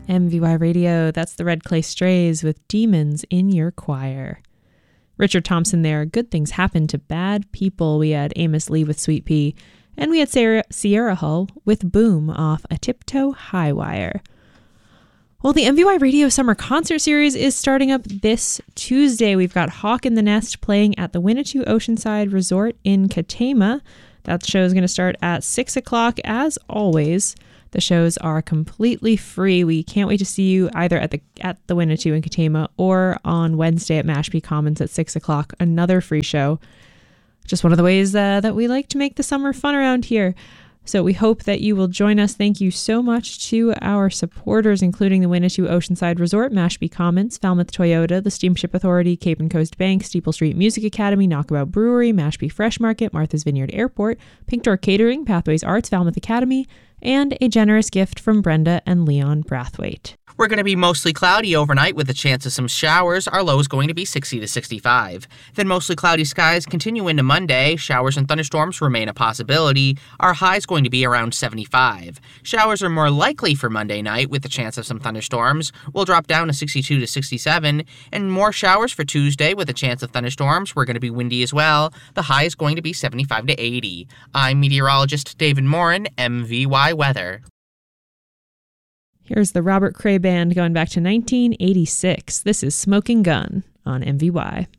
MVY Radio, that's the Red Clay Strays with Demons in Your Choir. Richard Thompson there, Good Things Happen to Bad People. We had Amos Lee with Sweet Pea. And we had Sierra Hull with Boom off A Tiptoe High Wire. Well, the MVY Radio Summer Concert Series is starting up this Tuesday. We've got Hawk in the Nest playing at the Winnetou Oceanside Resort in Katama. That show is going to start at 6 o'clock as always. The shows are completely free. We can't wait to see you either at the Winnetou in Katama or on Wednesday at Mashpee Commons at 6 o'clock, another free show. Just one of the ways that we like to make the summer fun around here. So we hope that you will join us. Thank you so much to our supporters, including the Winnetou Oceanside Resort, Mashpee Commons, Falmouth Toyota, the Steamship Authority, Cape and Coast Bank, Steeple Street Music Academy, Knockabout Brewery, Mashpee Fresh Market, Martha's Vineyard Airport, Pink Door Catering, Pathways Arts, Falmouth Academy, and a generous gift from Brenda and Leon Brathwaite. We're going to be mostly cloudy overnight with a chance of some showers. Our low is going to be 60 to 65. Then mostly cloudy skies continue into Monday. Showers and thunderstorms remain a possibility. Our high is going to be around 75. Showers are more likely for Monday night with the chance of some thunderstorms. We'll drop down to 62 to 67. And more showers for Tuesday with a chance of thunderstorms. We're going to be windy as well. The high is going to be 75 to 80. I'm meteorologist David Morin, MVY Weather. Here's the Robert Cray Band going back to 1986. This is Smoking Gun on MVY.